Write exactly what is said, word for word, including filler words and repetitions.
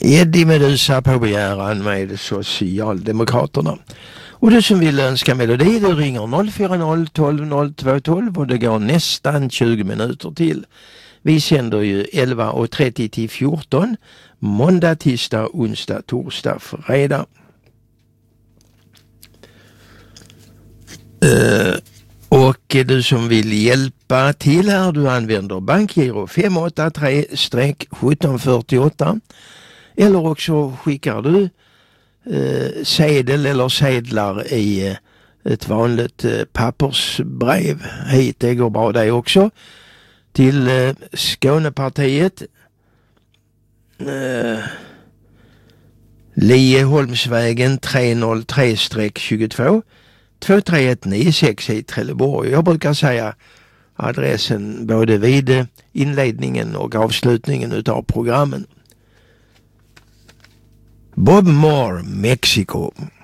Eddie Medusa på begäran med Socialdemokraterna. Och du som vill önska melodi, du ringer noll fyra noll tolv noll två tolv och det går nästan tjugo minuter till. Vi sänder ju elva och trettio till fjorton, måndag, tisdag, onsdag, torsdag, fredag. Uh, och du som vill hjälpa till här, du använder bankgiro fem åtta tre sjutton fyrtioåtta eller också skickar du uh, sedel eller sedlar i uh, ett vanligt uh, pappersbrev hit, det går bra det också, till uh, Skånepartiet, uh, Lieholmsvägen tre noll tre tjugotvå två tre ett nio sex i Trelleborg. Jag brukar säga adressen både vid inledningen och avslutningen utav programmen. Bob Moore, Mexiko.